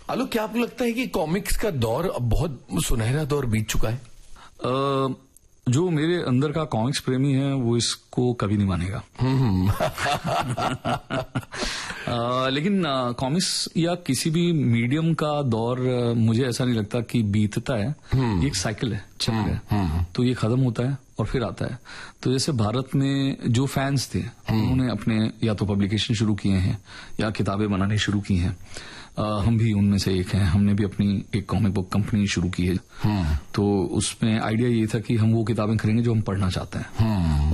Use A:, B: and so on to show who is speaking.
A: आलोक, क्या आपको लगता है कि कॉमिक्स का दौर अब बहुत सुनहरा दौर बीत चुका है?
B: जो मेरे अंदर का कॉमिक्स प्रेमी है वो इसको कभी नहीं मानेगा। लेकिन कॉमिक्स या किसी भी मीडियम का दौर मुझे ऐसा नहीं लगता कि बीतता है। ये एक साइकिल है, चक्र है। तो ये खत्म होता है और फिर आता है। तो जैसे भारत में जो फैंस थे उन्होंने अपने या तो पब्लिकेशन शुरू किए हैं या किताबें बनानी शुरू की हैं। हम भी उनमें से एक हैं। हमने भी अपनी एक कॉमिक बुक कंपनी शुरू की है। तो उसमें आइडिया ये था कि हम वो किताबें खरीदेंगे जो हम पढ़ना चाहते हैं।